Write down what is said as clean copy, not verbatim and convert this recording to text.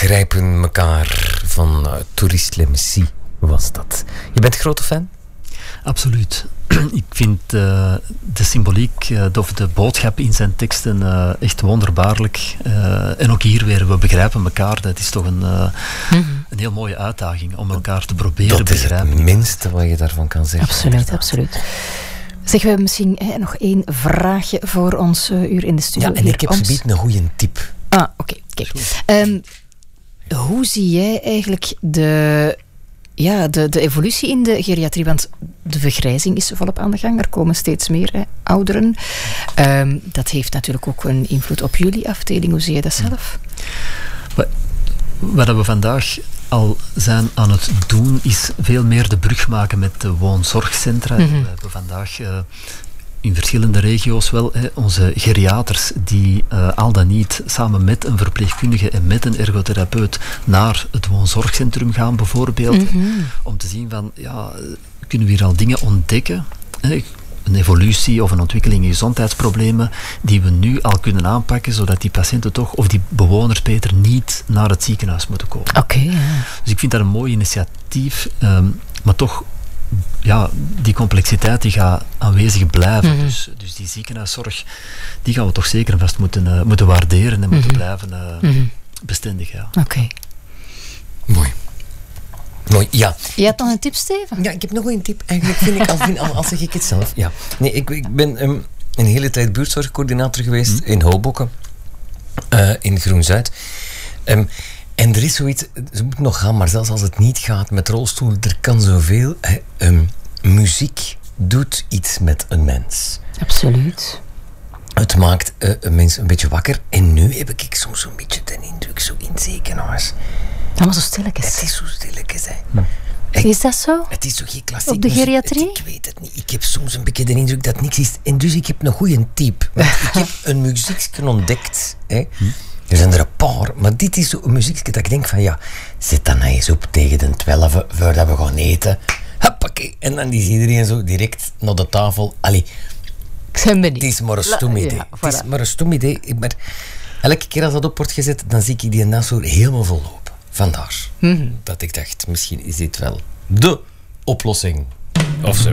begrijpen elkaar van Tourist Le Messie was dat. Je bent een grote fan? Absoluut. Ik vind de symboliek of de boodschap in zijn teksten echt wonderbaarlijk. En ook hier weer, we begrijpen elkaar. Dat is toch een heel mooie uitdaging om elkaar te proberen begrijpen. Dat is het minste wat je daarvan kan zeggen. Absoluut, absoluut. Zeggen we misschien nog één vraagje voor ons uur in de studio. Ja, en ik heb zometeen een goede tip. Ah, oké. Kijk. Hoe zie jij eigenlijk de evolutie in de geriatrie? Want de vergrijzing is volop aan de gang. Er komen steeds meer ouderen. Dat heeft natuurlijk ook een invloed op jullie afdeling. Hoe zie je dat zelf? Wat we vandaag al zijn aan het doen, is veel meer de brug maken met de woonzorgcentra. We hebben vandaag in verschillende regio's wel onze geriaters die al dan niet samen met een verpleegkundige en met een ergotherapeut naar het woonzorgcentrum gaan bijvoorbeeld. Om te zien van, kunnen we hier al dingen ontdekken? Een evolutie of een ontwikkeling in gezondheidsproblemen die we nu al kunnen aanpakken, zodat die patiënten toch, of die bewoners beter, niet naar het ziekenhuis moeten komen. Oké. Dus ik vind dat een mooi initiatief, maar toch, die complexiteit die gaat aanwezig blijven. Dus die ziekenhuiszorg, die gaan we toch zeker en vast moeten waarderen en moeten blijven bestendig. Ja. Oké. Mooi, ja. Je hebt nog een tip, Steven? Ja, ik heb nog een tip. Eigenlijk vind ik, al zeg ik het zelf. Ja. Nee, ik ben een hele tijd buurtzorgcoördinator geweest in Hoboken, in Groen-Zuid. En er is zoiets, ze moet nog gaan, maar zelfs als het niet gaat met rolstoelen, er kan zoveel. Muziek doet iets met een mens. Absoluut. Het maakt een mens een beetje wakker. En nu heb ik soms een beetje de indruk, zo in ziekenhuis. Dat was zo stilletjes. Het is zo stilletjes, Is dat zo? Het is zo geen klassiek. Op de geriatrie? Ik weet het niet. Ik heb soms een beetje de indruk dat niks is. En dus ik heb een goede tip. Want ik heb een muziekje ontdekt. Er zijn er een paar. Maar dit is zo'n muziekje dat ik denk van zet dan eens op tegen de 12 voordat we gaan eten. Hoppakee. En dan is iedereen zo direct naar de tafel. Allee. Ik ben benieuwd. Het is maar een stom idee. Ja, voilà. Het is maar een stom idee. Maar elke keer als dat op wordt gezet, dan zie ik die dans zo helemaal vollopen. Vandaar dat ik dacht, misschien is dit wel de oplossing. Of zo.